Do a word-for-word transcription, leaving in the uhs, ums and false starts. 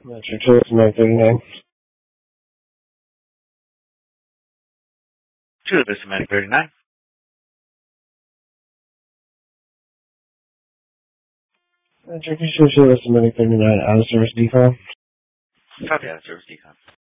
Metro two, this is Mike thirty-nine. Two, this is Medic thirty-nine. Metro two, this is Medic thirty-nine, out of service decon. Copy, out of service decon.